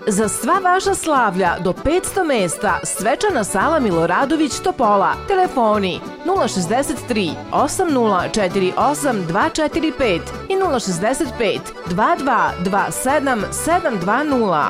Za sva vaša slavlja do 500 mesta svečana sala Miloradović Topola. Telefoni 063 8048 245 i 065 2227 720.